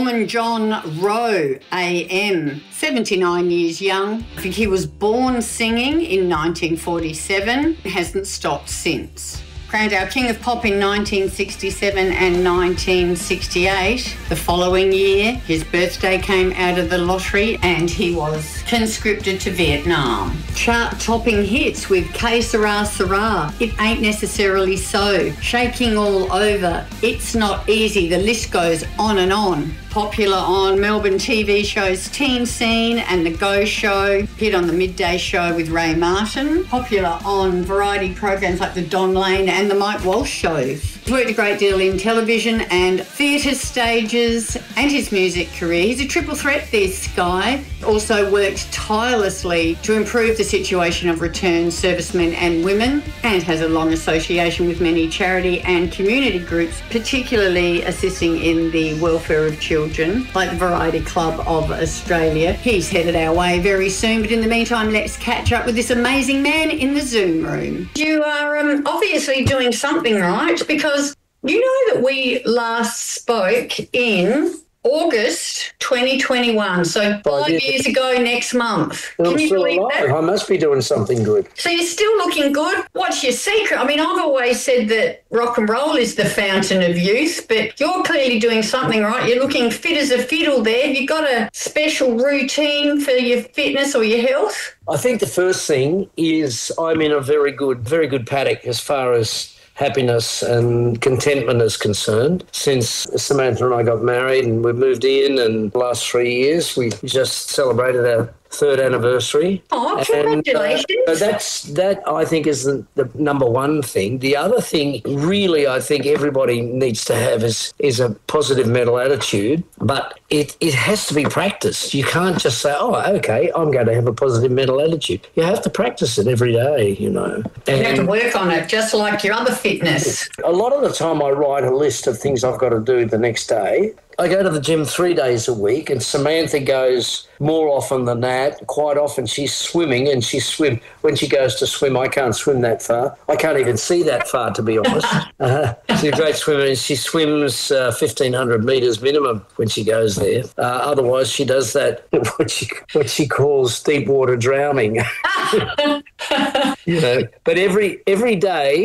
Norman John Rowe, AM, 79 years young. He was born singing in 1947, hasn't stopped since. Crowned our King of Pop in 1967 and 1968. The following year, his birthday came out of the lottery and he was conscripted to Vietnam. Chart-topping hits with Que Sera Sera, It Ain't Necessarily So, Shaking All Over, It's Not Easy, the list goes on and on. Popular on Melbourne TV shows Teen Scene and The Go Show. Appeared on the Midday Show with Ray Martin. Popular on variety programs like The Don Lane and The Mike Walsh Shows. He's worked a great deal in television and theatre stages and his music career. He's a triple threat, this guy. Also worked tirelessly to improve the situation of returned servicemen and women and has a long association with many charity and community groups, particularly assisting in the welfare of children, like the Variety Club of Australia. He's headed our way very soon, but in the meantime, let's catch up with this amazing man in the Zoom room. You are obviously doing something right, because you know that we last spoke in August 2021, so 5 years ago next month. And Can you believe that? I must be doing something good. So you're still looking good? What's your secret? I mean, I've always said that rock and roll is the fountain of youth, but you're clearly doing something right. You're looking fit as a fiddle there. Have you got a special routine for your fitness or your health? I think the first thing is I'm in a very good paddock as far as happiness and contentment is concerned. Since Samantha and I got married and we've moved in, and the last 3 years we just celebrated our third anniversary. Oh, congratulations. That I think is the number one thing. The other thing really I think everybody needs to have is a positive mental attitude, but it has to be practiced. You can't just say, oh, okay, I'm going to have a positive mental attitude. You have to practice it every day, you know. And you have to work on it, just like your other fitness. A lot of the time I write a list of things I've got to do the next day. I go to the gym 3 days a week, and Samantha goes more often than that. Quite often she's swimming, and when she goes to swim, I can't swim that far. I can't even see that far, to be honest. She's a great swimmer, and she swims 1,500 metres minimum when she goes there. Otherwise, she does that, what she calls deep water drowning. You know, but every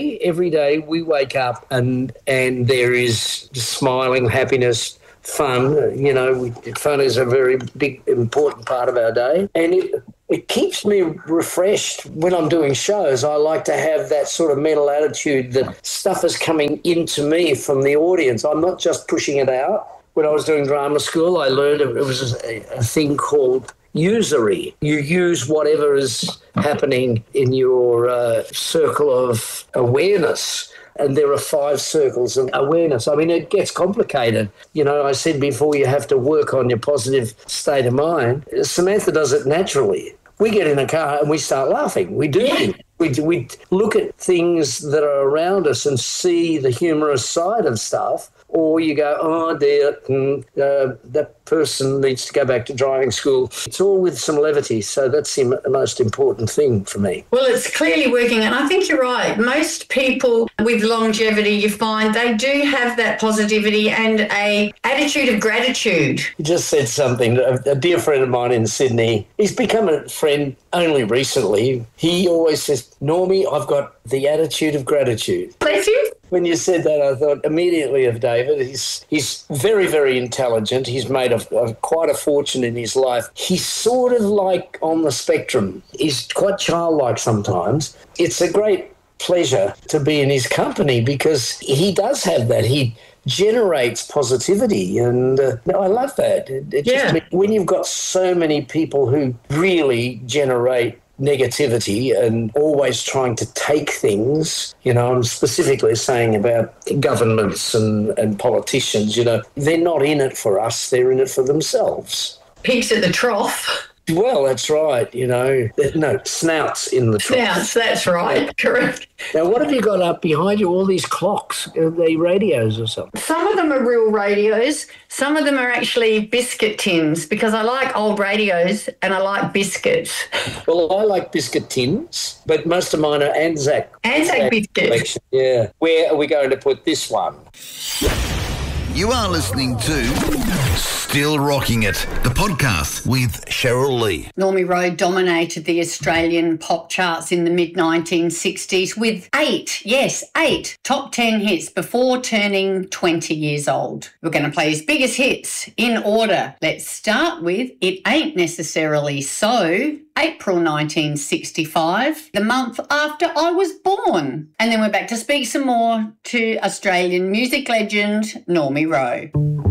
day we wake up and there is smiling, happiness, fun. You know, fun is a very big, important part of our day, and it keeps me refreshed when I'm doing shows. I like to have that sort of mental attitude that stuff is coming into me from the audience. I'm not just pushing it out. When I was doing drama school, I learned it was a thing called usury. You use whatever is happening in your circle of awareness. And there are 5 circles of awareness. I mean, it gets complicated. You know, I said before, you have to work on your positive state of mind. Samantha does it naturally. We get in a car and we start laughing. We do. Yeah. We look at things that are around us and see the humorous side of stuff. Or you go, oh dear, that person needs to go back to driving school. It's all with some levity, so that's the most important thing for me. Well, it's clearly working, and I think you're right. Most people with longevity, you find they do have that positivity and a attitude of gratitude. You just said something. A dear friend of mine in Sydney, he's become a friend only recently. He always says, Normie, I've got the attitude of gratitude. Bless you. When you said that, I thought immediately of David. He's very, very intelligent. He's made quite a fortune in his life. He's sort of like on the spectrum. He's quite childlike sometimes. It's a great pleasure to be in his company because he does have that. He generates positivity, and I love that. When you've got so many people who really generate negativity and always trying to take things, you know, I'm specifically saying about governments and politicians, you know, they're not in it for us, they're in it for themselves. Pigs at the trough. Well, that's right, you know. No, snouts in the trough. Snouts, that's right, correct. Now, what have you got up behind you, all these clocks? Are they radios or something? Some of them are real radios. Some of them are actually biscuit tins because I like old radios and I like biscuits. Well, I like biscuit tins, but most of mine are Anzac. Anzac biscuits. Yeah. Where are we going to put this one? You are listening to Still Rocking It, the podcast with Cheryl Lee. Normie Rowe dominated the Australian pop charts in the mid-1960s with 8 top 10 hits before turning 20 years old. We're going to play his biggest hits in order. Let's start with It Ain't Necessarily So, April 1965, the month after I was born. And then we're back to speak some more to Australian music legend Normie Rowe.